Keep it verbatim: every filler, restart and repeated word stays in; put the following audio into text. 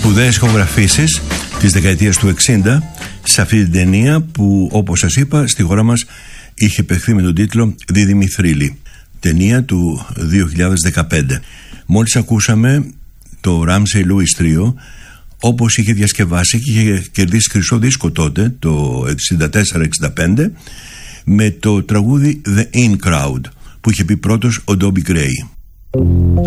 Σπουδαίες ηχογραφήσεις της δεκαετίας του εξήντα σε αυτή την ταινία που, όπως σας είπα, στη χώρα μας είχε παιχθεί με τον τίτλο Δίδυμη Θρύλη, ταινία του δύο χιλιάδες δεκαπέντε. Μόλις ακούσαμε το Ramsey Lewis Trio, όπως είχε διασκευάσει και είχε κερδίσει χρυσό δίσκο τότε, το εξήντα τέσσερα εξήντα πέντε, με το τραγούδι The In Crowd που είχε πει πρώτος ο Dobie Gray.